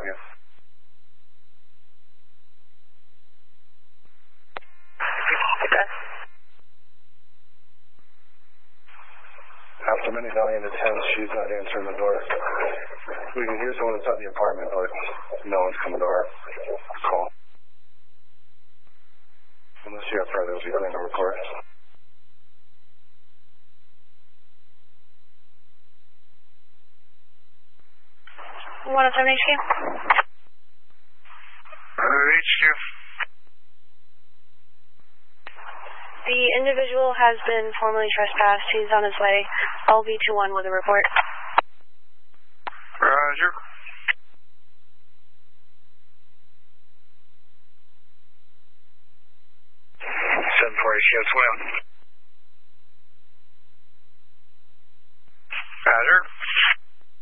again. After many valiant attempts, she's not answering the door. We can hear someone inside the apartment, but no one's coming to our call. Unless you have further, we'll be going to report. One of them HQ. HQ. The individual has been formally trespassed. He's on his way. LV21 with a report. Roger. 7-4 HQ, it's well.